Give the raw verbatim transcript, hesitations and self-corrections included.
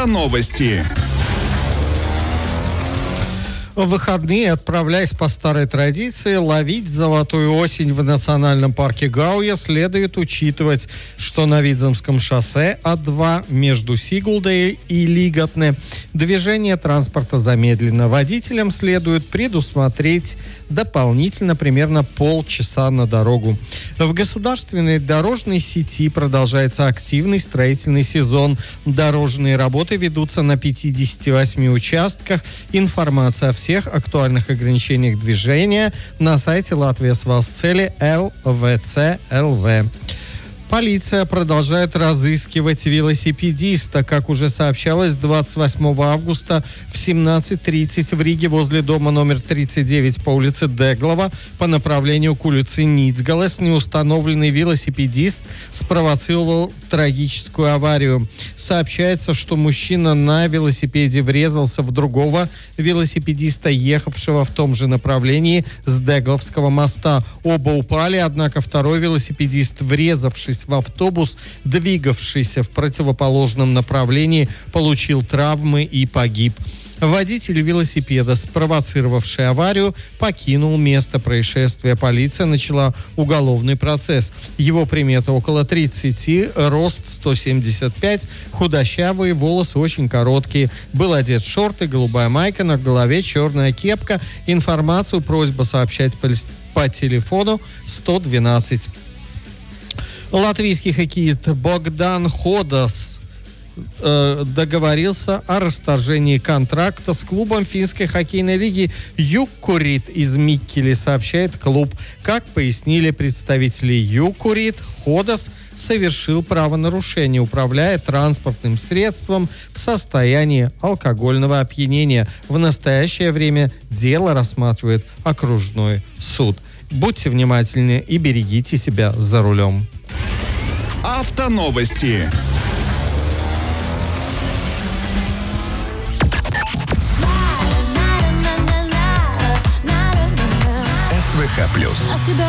Автоновости. В выходные, отправляясь по старой традиции, ловить золотую осень в национальном парке Гауя, следует учитывать, что на Видземском шоссе А два между Сигулдой и Лиготне движение транспорта замедлено. Водителям следует предусмотреть дополнительно примерно полчаса на дорогу. В государственной дорожной сети продолжается активный строительный сезон. Дорожные работы ведутся на пятидесяти восьми участках. Информация о всех актуальных ограничениях движения на сайте Латвия Свалсцели эл вэ цэ эл вэ. Полиция продолжает разыскивать велосипедиста. Как уже сообщалось, двадцать восьмого августа в семнадцать тридцать в Риге возле дома номер тридцать девять по улице Деглова по направлению к улице Ницгалес неустановленный велосипедист спровоцировал трагическую аварию. Сообщается, что мужчина на велосипеде врезался в другого велосипедиста, ехавшего в том же направлении с Дегловского моста. Оба упали, однако второй велосипедист, врезавшись в автобус, двигавшийся в противоположном направлении, получил травмы и погиб. Водитель велосипеда, спровоцировавший аварию, покинул место происшествия. Полиция начала уголовный процесс. Его примета около тридцати, рост сто семьдесят пять, худощавые, волосы очень короткие. Был одет в шорты, голубая майка, на голове черная кепка. Информацию просьба сообщать по, по телефону сто двенадцать. Латвийский хоккеист Богдан Ходас э, договорился о расторжении контракта с клубом финской хоккейной лиги Юккурит из Миккели, сообщает клуб. Как пояснили представители Юккурит, Ходас совершил правонарушение, управляя транспортным средством в состоянии алкогольного опьянения. В настоящее время дело рассматривает окружной суд. Будьте внимательны и берегите себя за рулем. Автоновости. эс вэ ха плюс.